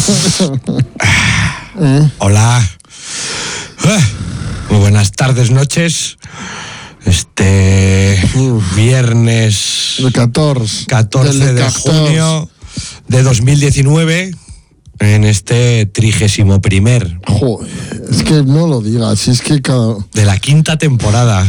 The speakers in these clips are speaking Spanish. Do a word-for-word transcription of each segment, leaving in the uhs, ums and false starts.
Hola. Muy buenas tardes, noches. Este viernes catorce, catorce de junio de dos mil diecinueve, en este trigésimo primer. Joder, es que no lo digas, es que cada... de la quinta temporada.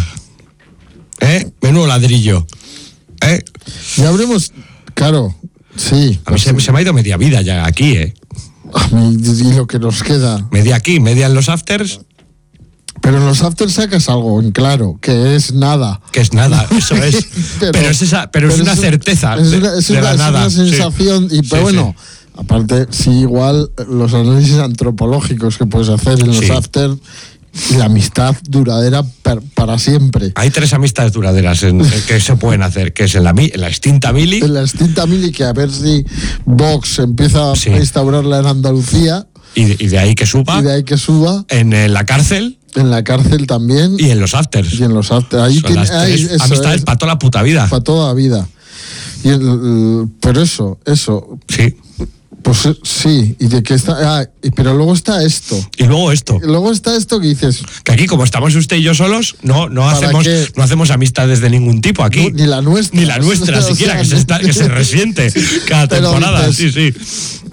¿Eh? Menudo ladrillo. ¿Eh? Ya habremos... Claro, sí. A mí se, se me ha ido media vida ya aquí, ¿eh? A mí, y lo que nos queda. Media aquí, media en los afters. Pero en los afters sacas algo en claro, que es nada. Que es nada, eso es. pero, pero es, esa, pero pero es una es, certeza es una, es de, de una, la es nada. una sensación. Sí. Y, pero sí, bueno, sí. Aparte, sí, igual los análisis antropológicos que puedes hacer en los sí. afters y la amistad duradera per, para siempre. Hay tres amistades duraderas en, en que se pueden hacer, que es en la, en la extinta mili. En la extinta mili, que a ver si Vox empieza sí. a instaurarla en Andalucía. Y de, y de ahí que suba. Y de ahí que suba. En eh, la cárcel. En la cárcel también. Y en los afters. Y en los afters. Ahí Son tiene, las tres ahí, amistades para toda la puta vida. Para toda la vida. Y el, el, pero eso, eso. Sí. Pues sí, y de que está, ah, pero luego está esto. Y luego esto. Y luego está esto que dices. Que aquí, como estamos usted y yo solos, no, no hacemos, qué? no hacemos amistades de ningún tipo aquí. No, ni la nuestra. Ni la nuestra, siquiera, sea, que, se está, que se resiente cada temporada. Dices, sí, sí.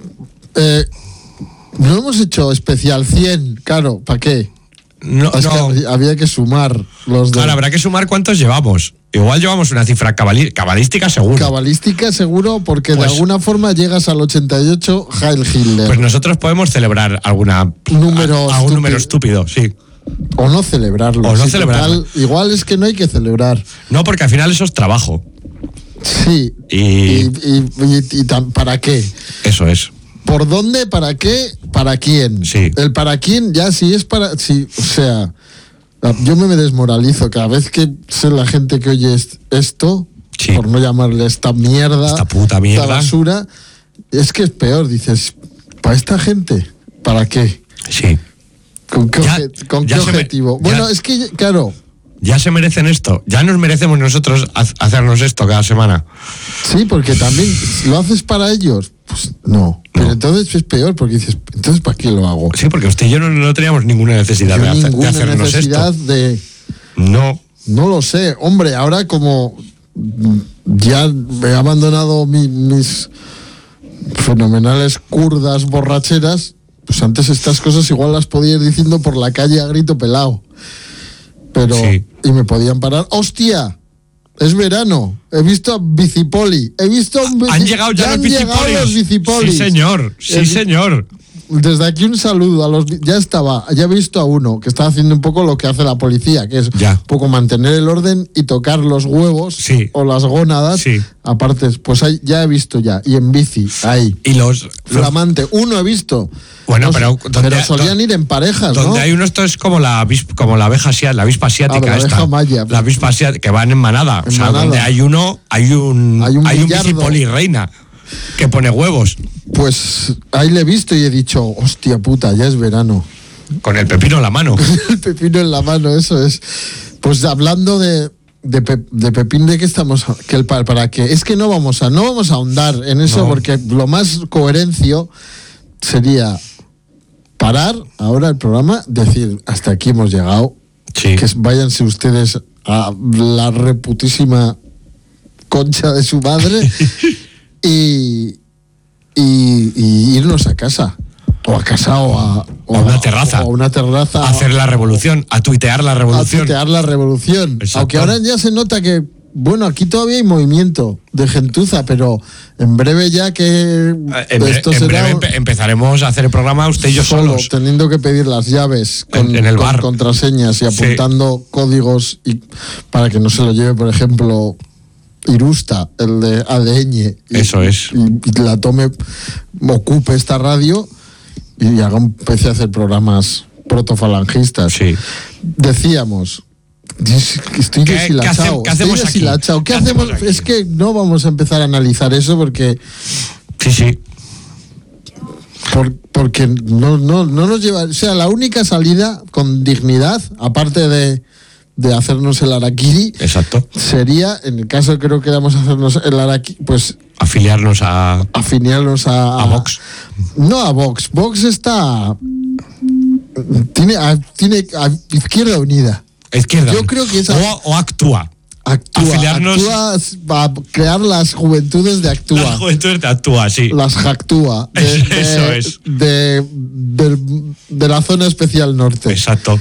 Eh, no hemos hecho especial cien, claro, ¿para qué? No, es no. Que había que sumar los de... Claro, habrá que sumar cuántos llevamos. Igual llevamos una cifra cabali- cabalística seguro. Cabalística seguro, porque pues, de alguna forma llegas al ochenta y ocho Heil Hitler. Pues nosotros podemos celebrar alguna número a, a un número estúpido, sí. O no celebrarlo. O no sí, celebrarlo. Total, igual es que no hay que celebrar. No, porque al final eso es trabajo. Sí. Y, y, y, y, y ¿para qué? Eso es. ¿Por dónde? ¿Para qué? ¿Para quién? Sí. El para quién ya si es para... Si, o sea, yo me desmoralizo cada vez que sé la gente que oye esto, sí. por no llamarle esta mierda, esta puta mierda, esta basura, es que es peor. Dices, ¿para esta gente? ¿Para qué? Sí. ¿Con qué, ya, obje- con ya qué objetivo? Me, bueno, ya, es que, claro... Ya se merecen esto. Ya nos merecemos nosotros hacernos esto cada semana. Sí, porque también lo haces para ellos. Pues no. Pero no. Entonces es peor, porque dices, entonces ¿para qué lo hago? Sí, porque usted y yo no, no teníamos ninguna necesidad de, hacer, ninguna de hacernos necesidad esto. de... No. No lo sé. Hombre, ahora como ya he abandonado mi, mis fenomenales kurdas borracheras, pues antes estas cosas igual las podía ir diciendo por la calle a grito pelado. Pero, sí. y me podían parar. ¡Hostia! Es verano. He visto a Bicipoli. He visto a un bici... Han llegado ya, ya los, han llegado los bicipolis. Sí, señor. Sí, El... señor. Desde aquí un saludo a los... Ya estaba, ya he visto a uno que está haciendo un poco lo que hace la policía, que es ya. un poco mantener el orden y tocar los huevos sí. o las gónadas. Sí. Aparte, pues hay, ya he visto ya. Y en bici, ahí. Y los... Flamante. Uno he visto. Bueno, no, pero... Donde, pero solían ir en parejas, donde ¿no? Donde hay uno, esto es como la, como la abeja asiática, la avispa asiática. Ah, la esta. abeja maya. La avispa asiática, que van en manada. En o sea, manada. donde hay uno, hay un... Hay un, hay un bicipoli reina que pone huevos. Pues ahí le he visto y he dicho, hostia puta, ya es verano. Con el pepino en la mano. El pepino en la mano, eso es. Pues hablando de, de, pe, de pepín, ¿de qué estamos? Que el, para, ¿Para qué? Es que no vamos a, no vamos a ahondar en eso, no. Porque lo más coherencio sería parar ahora el programa, decir, hasta aquí hemos llegado, sí. Que váyanse ustedes a la reputísima concha de su madre y, y, y irnos a casa. O a casa o a, o a una terraza. O a una terraza. A hacer la revolución, a tuitear la revolución. A tuitear la revolución. Exacto. Aunque ahora ya se nota que, bueno, aquí todavía hay movimiento de gentuza, pero en breve ya que en, esto en será breve empe- empezaremos a hacer el programa usted y yo solo, solos. Teniendo que pedir las llaves con, en, en el con bar. contraseñas y apuntando sí. códigos y para que no se lo lleve, por ejemplo, Irusta, el de A D Ñ. Y, Eso es. Y, y la tome, ocupe esta radio y haga, empecé a hacer programas protofalangistas. Sí. Decíamos, estoy ¿Qué, deshilachado. ¿qué, hace, ¿qué hacemos estoy deshilachado. aquí? ¿Qué, ¿Qué hacemos? hacemos aquí? Es que no vamos a empezar a analizar eso porque... Sí, sí. Por, porque no, no, no nos lleva... O sea, la única salida con dignidad, aparte de de hacernos el harakiri. Exacto. Sería, en el caso que no queramos hacernos el harakiri, pues afiliarnos a afiliarnos a, a Vox. No a Vox. Vox está tiene a, tiene a Izquierda Unida. Izquierda. Yo creo que esa, o, o actúa. Actúa, afiliarnos, actúa para crear las juventudes de Actúa. Las juventudes de Actúa, sí. Las Jactúa. De, de, Eso es. De, de, de la zona especial norte. Exacto.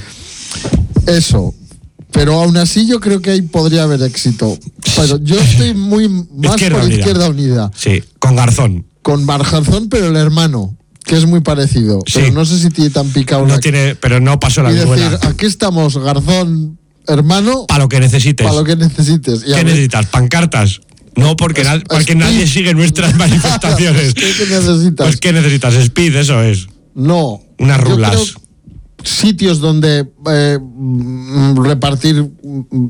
Eso. Pero aún así yo creo que ahí podría haber éxito. Pero yo estoy muy más Izquierda por Unida. Izquierda Unida. Sí, con Garzón. Con Garzón, pero el hermano, que es muy parecido. Sí. Pero no sé si tiene tan picado. No la... tiene, pero no pasó la Y viruela. decir, aquí estamos, Garzón, hermano, para lo que necesites. para lo que necesites. Y a ¿Qué ver, necesitas? ¿Pancartas? No, porque, Es- na- porque speed. nadie sigue nuestras manifestaciones. ¿Qué, qué necesitas? Pues ¿qué necesitas? Speed, eso es. No. Unas Yo rulas. creo sitios donde eh, mm, repartir mm,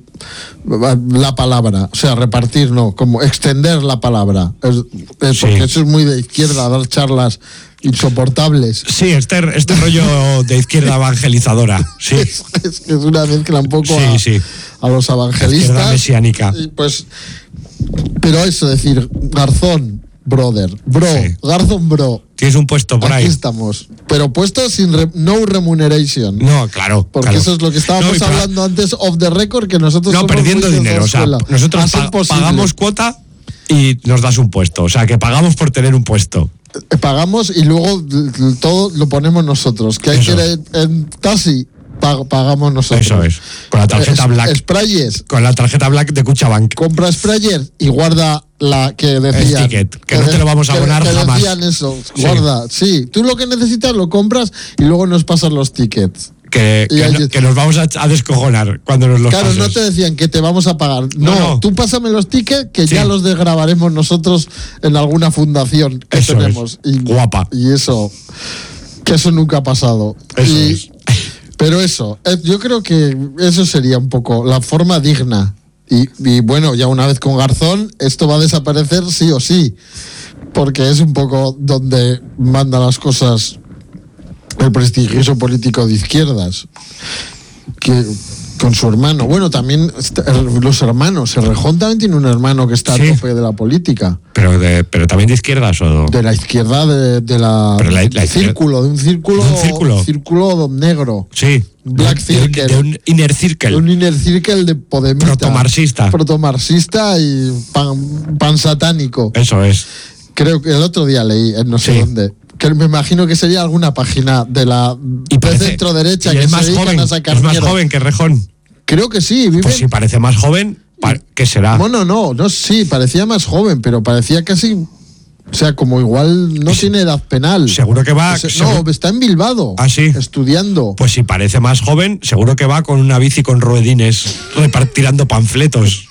la palabra, o sea, repartir no, como extender la palabra. Es, es Sí. porque eso es muy de izquierda, dar charlas insoportables. Sí, este, este rollo de izquierda evangelizadora. Sí. Es, es que es una mezcla un poco Sí, a, sí. a los Izquierda evangelistas. mesiánica. Y pues, pero eso, decir, Garzón, brother, bro, Sí. Garzón, bro. Tienes un puesto por Aquí ahí. estamos. Pero puesto sin re- no remuneration. No, claro. Porque claro. eso es lo que estábamos No, y pa- hablando antes off the record, que nosotros No, somos perdiendo muy de dinero. O sea, escuela. nosotros A ser pa- posible. pagamos cuota y nos das un puesto. O sea, que pagamos por tener un puesto. Eh, Pagamos y luego l- l- todo lo ponemos nosotros. Que hay Eso. que ir en, en taxi, pag- pagamos nosotros. Eso es. Con la tarjeta Eh, es- Black. Sprayers. Con la tarjeta Black de Cuchabank. Compra sprayer y guarda la que decían. ticket, que no te de- lo vamos a que- abonar que jamás. decían eso, Sí. guarda. Sí, tú lo que necesitas lo compras y luego nos pasas los tickets. Que, Y que, ahí- no- que nos vamos a, a descojonar cuando nos los Claro, pases. no te decían que te vamos a pagar. No, No, no. tú pásame los tickets que Sí. ya los desgrabaremos nosotros en alguna fundación que Eso tenemos. es. Y, Guapa. Y eso, que eso nunca ha pasado. Eso Y- es. Pero eso, eh, yo creo que eso sería un poco la forma digna. Y, y bueno, ya una vez con Garzón, esto va a desaparecer sí o sí. Porque es un poco donde manda las cosas el prestigioso político de izquierdas. Que con su hermano. Bueno, también está- los hermanos. El Rejón también tiene un hermano que está Sí. a tope de la política. Pero, de, pero también de izquierdas o. De la izquierda, de, de la, Pero la- la del izquierda- círculo, de un círculo, ¿De un círculo? círculo negro. Sí. Black de, de un- Circle. de un inner circle. Un inner circle de Podemita. Protomarxista. Protomarxista y pan, pansatánico. Eso es. Creo que el otro día leí, en no sé Sí. dónde. Que me imagino que sería alguna página de la Y de parece- centro derecha y que es se más dedican joven. a sacar Es más mierda. joven que Rejón. Creo que sí, vive. Pues si parece más joven, pa- ¿qué será? Bueno, no, no, sí, parecía más joven, pero parecía casi. O sea, como igual no Sí. tiene edad penal. Seguro que va. Ese- seguro- no, está en Bilbao. Ah, sí. Estudiando. Pues si parece más joven, seguro que va con una bici con ruedines repartiendo panfletos.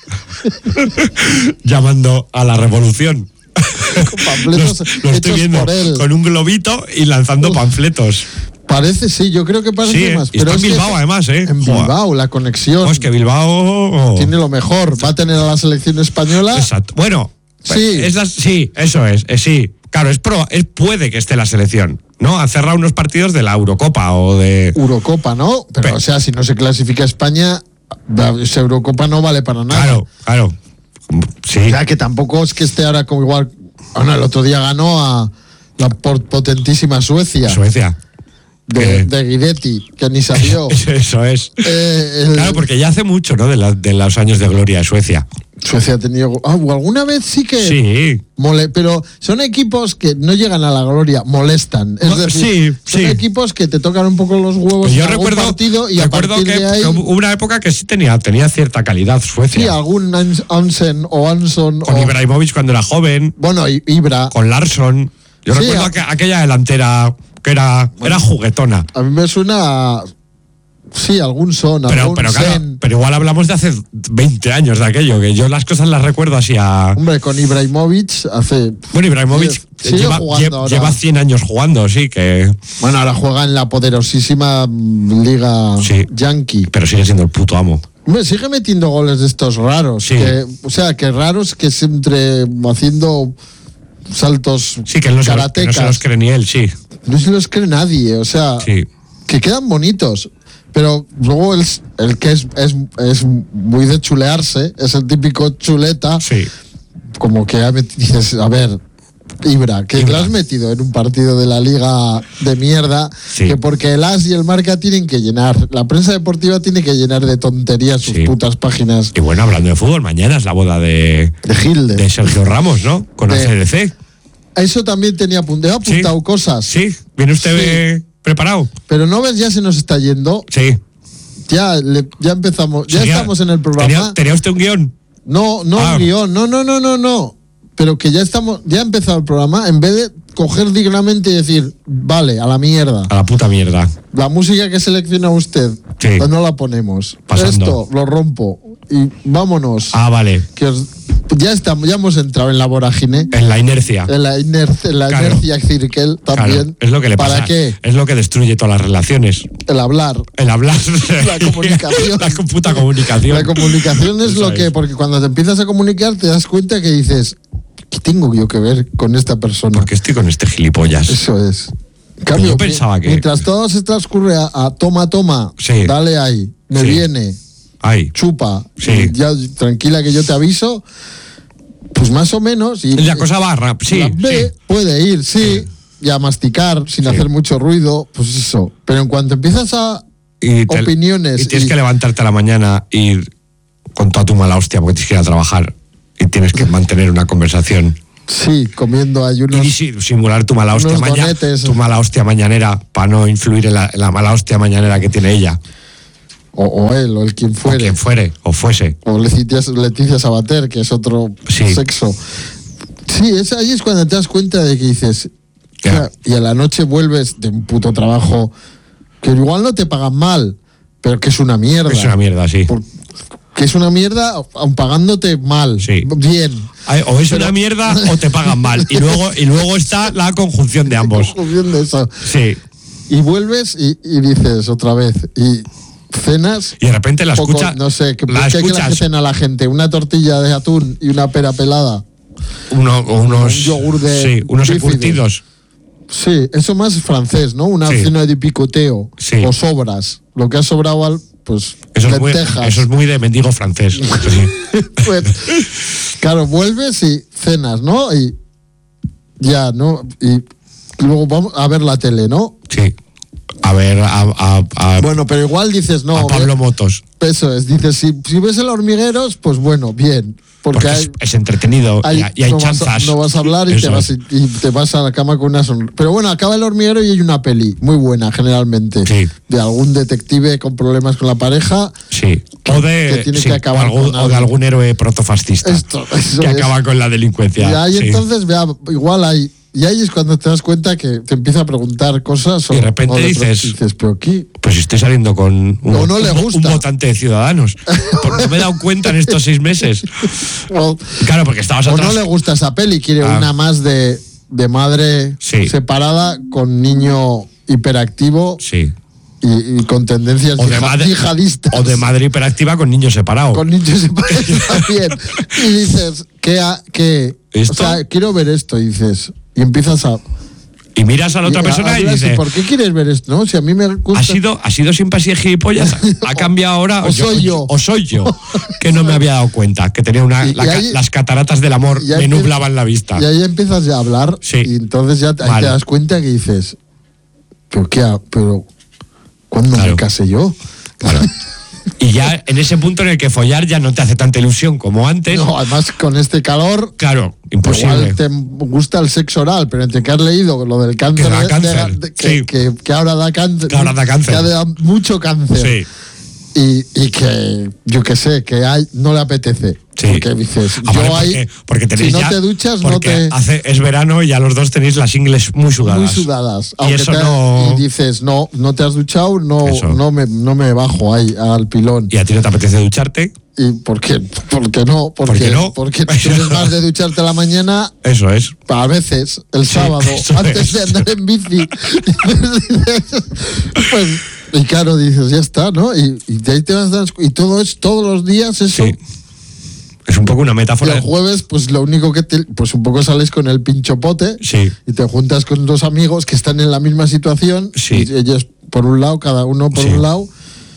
Llamando a la revolución. Con panfletos Los- lo estoy hechos viendo por él. con un globito y lanzando Uf. panfletos. Parece, sí, yo creo que parece Sí, eh, más. y está en es que Bilbao, ese- además, ¿eh? En Joder. Bilbao, la conexión. Oh, es que Bilbao. Tiene lo mejor. Va a tener a la selección española. Exacto. Bueno, Sí. es la- sí, eso es, eh, sí. Claro, es, proba- es puede que esté la selección, ¿no? Ha cerrado unos partidos de la Eurocopa o de. Eurocopa, ¿no? Pero, Pe- o sea, si no se clasifica España, la- esa Eurocopa no vale para nada. Claro, claro. Sí. O sea, que tampoco es que esté ahora como igual. Bueno, el otro día ganó a la por- potentísima Suecia. Suecia. de, que- de Guidetti, que ni salió. Eso es. Eh, el- Claro, porque ya hace mucho, ¿no? De, la- de los años de gloria de Suecia. Suecia ha tenido. Ah, alguna vez sí que. Sí. Mole, pero son equipos que no llegan a la gloria, molestan. Es No, decir, sí, son sí. equipos que te tocan un poco los huevos Yo en algún recuerdo, partido y a recuerdo partir que, de ahí. que hubo una época que sí tenía, tenía cierta calidad Suecia. Sí, algún Ans- Ansen o Anson. Con o, Ibrahimovic cuando era joven, Bueno, I- Ibra. con Larsson. Yo Sí, recuerdo a- que aquella delantera que era, era juguetona. A mí me suena. a- Sí, algún son, Pero, algún pero, claro, Sen. pero igual hablamos de hace veinte años de aquello, que yo las cosas las recuerdo así a. Hombre, con Ibrahimovic hace. Bueno, Ibrahimovic Sigue- sigue lleva, jugando lle- ahora. lleva cien años jugando, sí, que. Bueno, ahora juega en la poderosísima mm, Liga Sí. Yankee. Pero sigue siendo el puto amo. Hombre, sigue metiendo goles de estos raros. Sí. que- o sea, que raros que siempre haciendo saltos Sí, que no, se, que karatecas. no se los cree ni él, sí. No se los cree nadie. O sea, Sí. que quedan bonitos. Pero luego el, el que es, es, es muy de chulearse, es el típico chuleta. Sí. Como que dices, a ver, Ibra, que Ibra. te has metido en un partido de la liga de mierda, Sí. que porque el As y el Marca tienen que llenar, la prensa deportiva tiene que llenar de tonterías sus Sí. putas páginas Y bueno, hablando de fútbol, mañana es la boda de, de Gilde. de Sergio Ramos, ¿no? Con De- A C D C. Eso también tenía apuntado, he apuntado Sí. cosas. Sí, ¿viene usted Sí. eh, preparado? Pero no ves, ya se nos está yendo. Sí. Ya, le- ya empezamos, ya Sería- estamos en el programa. ¿Tenía, tenía usted un guión? No, no Ah. un guión, no, no, no, no, no. Pero que ya estamos, ya ha empezado el programa, en vez de coger dignamente y decir, vale, a la mierda. A la puta mierda. La música que selecciona usted, Sí. pues no la ponemos. Pasando. Esto lo rompo y vámonos. Ah, vale. Que os- ya estamos, ya hemos entrado en la vorágine, En la inercia. en la, inercia, en la Claro. inercia cirkel también. Claro, es lo que le ¿Para pasa. qué? Es lo que destruye todas las relaciones. El hablar. El hablar. La comunicación. La co- puta comunicación. La comunicación es Eso lo que, es. porque cuando te empiezas a comunicar te das cuenta que dices, ¿qué tengo yo que ver con esta persona? ¿Por qué estoy con este gilipollas? Eso es. En cambio, Yo pensaba mi- que- mientras todo se transcurre a, a toma, toma, Sí. dale ahí, me Sí. viene, Ay. chupa, Sí. y ya tranquila que yo te aviso, pues más o menos. Y, La cosa va rap. Sí. la B sí. puede ir, sí, y a masticar sin Sí. hacer mucho ruido, pues eso. Pero en cuanto empiezas a Y te- opiniones Y tienes y- que levantarte a la mañana y ir con toda tu mala hostia porque tienes que ir a trabajar y tienes que mantener una conversación. sí, comiendo hay Y unos... disi- simular tu mala hostia unos mañana, donetes. tu mala hostia mañanera para no influir en la, en la mala hostia mañanera que tiene ella. O, o él, o el quien O fuere. quien fuere, o fuese. O Leticia, Leticia Sabater, que es otro Sí. sexo. Sí, es, ahí es cuando te das cuenta de que dices, Ya. "Hostia", y a la noche vuelves de un puto trabajo que igual no te pagan mal, pero que es una mierda. Es una mierda, sí. Por- que es una mierda, aun pagándote mal. Sí. Bien. Ay, O es Pero- una mierda o te pagan mal. Y luego, y luego está la conjunción de ambos. Conjunción de eso. Sí. Y vuelves y, y dices otra vez, y cenas. Y de repente la poco- escucha. no sé, ¿qué, la ¿qué crees que escuchas. cena la gente? ¿Una tortilla de atún y una pera pelada? Uno, o unos. Un yogur de Sí, unos bífido. encurtidos. Sí, eso más francés, ¿no? Una Sí. cena de picoteo Sí. o sobras. Lo que ha sobrado, al, pues, Eso es, muy, lentejas. eso es muy de mendigo francés. Sí. Pues, claro, vuelves y cenas, ¿no? Y ya, ¿no? Y luego vamos a ver la tele, ¿no? Sí. A ver, a, a, a, Bueno, pero igual dices, no, a Pablo Motos. eso es, dices, si, si ves el hormigueros, pues bueno, bien. Porque, Porque hay, es, es entretenido y hay- hay, y hay no, vas a, chanzas. no vas a hablar y te, Eso vas, es. y, y te vas a la cama con una sonrisa. Pero bueno, acaba el hormiguero y hay una peli muy buena, generalmente. Sí. De algún detective con problemas con la pareja. Sí. O de, que tiene sí, que acabar o algún- con o de algo. algún héroe protofascista Esto, eso que es. acaba con la delincuencia. Y ahí Sí. entonces, vea, igual hay. Y ahí es cuando te das cuenta que te empieza a preguntar cosas. O, Y de repente o pro- dices- dices, pero aquí. Pues estoy saliendo con un, O no le un- un gusta. votante de Ciudadanos. Porque no me he dado cuenta en estos seis meses. O, Claro, porque estabas o atrás. no le gusta esa peli, quiere Ah. una más de, de madre Sí. separada con niño hiperactivo Sí. y, y con tendencias O de, yihad- madre, yihadistas. o de madre hiperactiva con niños separados. Con niños separados también. Y dices, ¿qué? ha- qué? O ¿Esto? sea, quiero ver esto, y dices. Y empiezas a. Y miras a la otra y persona y hablas, dices, ¿por qué quieres ver esto? No, si a mí me gusta. ¿ha sido, ¿ha sido siempre así de gilipollas? ¿Ha cambiado ahora? o soy yo. O soy yo, que no me había dado cuenta, que tenía una. Y- la y ca- ahí- las cataratas del amor y ahí me empieza- nublaban la vista. Y ahí empiezas ya a hablar. Sí. Y entonces ya te, ahí Vale. te das cuenta que dices. ¿Pero qué? ha- Pero. ¿Cuándo Claro. me casé yo? Claro. Y ya en ese punto en el que follar ya no te hace tanta ilusión como antes. No, además con este calor. Claro, imposible. Igual te gusta el sexo oral, pero entre que has leído lo del cáncer, Que da de- cáncer, de- de- que, sí. que- que ahora da cáncer, Que ahora da cáncer. que da mucho cáncer, Sí. y, y que yo que sé, que hay, no le apetece, Sí. porque dices, Ah, vale, yo ahí, porque, porque tenéis si no ya- te duchas, no porque te hace, es verano y ya los dos tenéis las ingles muy sudadas. muy sudadas, Y aunque eso te- no. y dices, no, no te has duchado, no, Eso. no me, no me bajo ahí al pilón. Y a ti no te apetece ducharte. ¿Y por qué? ¿Por qué no? Porque, ¿Por qué no? Porque tú eres más de ducharte a la mañana. Eso es. A veces, el Sí, sábado, eso antes es. de andar en bici. Pues, y claro, dices, ya está, ¿no? Y, y de ahí te vas dando, y todo es todos los días eso. Sí. Es un poco una Y metáfora. el jueves, pues lo único que te, pues un poco sales con el pincho pote Sí. y te juntas con dos amigos que están en la misma situación. Sí. Y ellos por un lado, cada uno por Sí. un lado.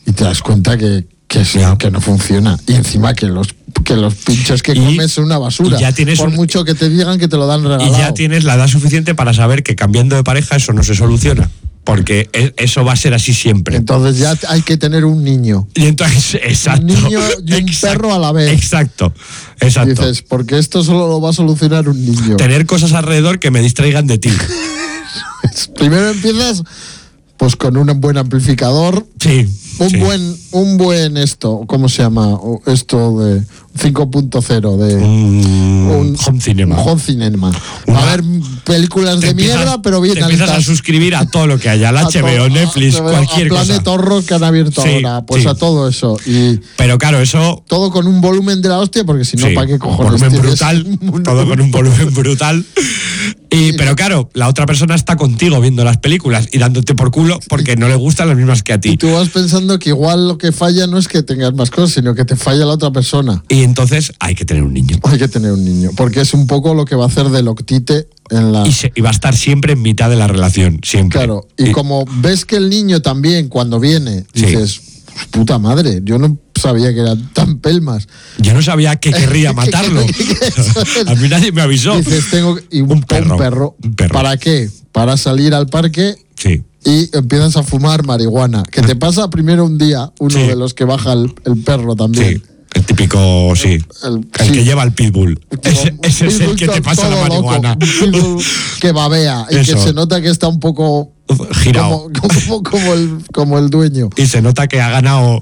y te das cuenta que, que, es, que no funciona. Y encima que los que los pinchos que y, comes son una basura. Ya tienes por un, mucho que te digan que te lo dan regalado. Y ya tienes la edad suficiente para saber que cambiando de pareja eso no se soluciona. Porque eso va a ser así siempre. Entonces ya hay que tener un niño. Y entonces, exacto. Un niño y un exacto, perro a la vez. Exacto, exacto. Y dices, porque esto solo lo va a solucionar un niño. Tener cosas alrededor que me distraigan de ti. Primero empiezas pues con un buen amplificador. Sí. Un sí. buen, un buen esto, ¿cómo se llama? Esto de cinco punto cero de un, un home cinema. Un home cinema. Una, a ver películas de empiezas, mierda, pero bien te empiezas a suscribir a todo lo que haya, al H B O, Netflix, a, cualquier a cosa. Planet Horror que han abierto sí, ahora, pues sí. a todo eso. Y pero claro, eso... Todo con un volumen de la hostia, porque si no, sí, ¿para qué cojones? Volumen brutal, todo con un volumen brutal. Y, pero claro, la otra persona está contigo viendo las películas y dándote por culo porque no le gustan las mismas que a ti. Y tú vas pensando que igual lo que falla no es que tengas más cosas, sino que te falla la otra persona. Y entonces hay que tener un niño. Hay que tener un niño, porque es un poco lo que va a hacer de Loctite en la... Y, se, y va a estar siempre en mitad de la relación, siempre. Claro, y, y como ves que el niño también cuando viene, dices... Sí. Puta madre, yo no sabía que eran tan pelmas. Yo no sabía que querría matarlo. A mí nadie me avisó. Dices, tengo y un, un, perro, un, perro. un perro. ¿Para qué? Para salir al parque sí. y empiezas a fumar marihuana. Que te pasa primero un día, uno sí. de los que baja el, el perro también. Sí. El típico, sí. El, el, el sí. que lleva el pitbull. Ese, ese pitbull es el que te pasa la marihuana. Loco, que babea y Eso. que se nota que está un poco... girado como, como, como, el, como el dueño y se nota que ha ganado